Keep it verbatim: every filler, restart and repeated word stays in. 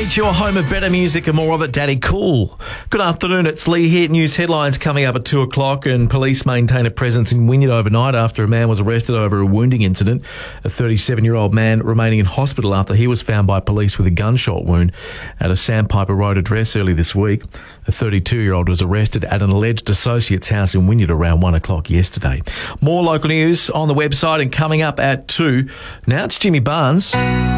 It's your home of better music and more of it, Daddy Cool. Good afternoon, it's Lee here. News headlines coming up at two o'clock, and police maintain a presence in Wynyard overnight after a man was arrested over a wounding incident. A thirty-seven-year-old man remaining in hospital after he was found by police with a gunshot wound at a Sandpiper Road address early this week. A thirty-two-year-old was arrested at an alleged associate's house in Wynyard around one o'clock yesterday. More local news on the website and coming up at two. Now it's Jimmy Barnes.